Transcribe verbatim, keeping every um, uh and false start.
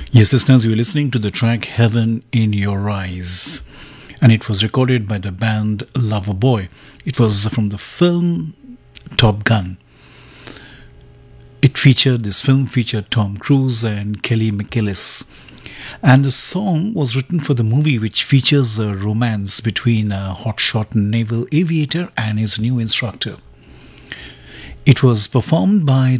Yes, listeners, you're listening to the track Heaven in Your Eyes, and it was recorded by the band Loverboy. It was from the film Top Gun. It featured, this film featured Tom Cruise and Kelly McGillis. And the song was written for the movie, which features a romance between a hotshot naval aviator and his new instructor. It was performed by